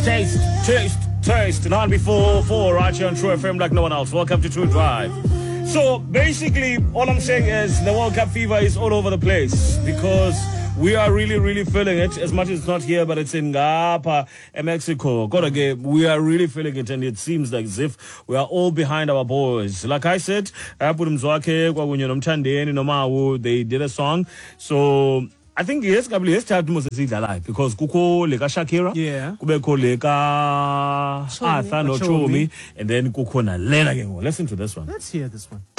Taste. 9 before right here on True FM like no one else. Welcome to True Drive. So basically, all I'm saying is the World Cup fever is all over the place because we are really, really feeling it. As much as it's not here, but it's in Gapa, Mexico. We are really feeling it, and it seems like as if we are all behind our boys. Like I said, they did a song. So I think yes, time to live because kuko leka Shakira, kubeko leka Arthur no Chomi, and then kuko na Lena. Listen to this one. Let's hear this one.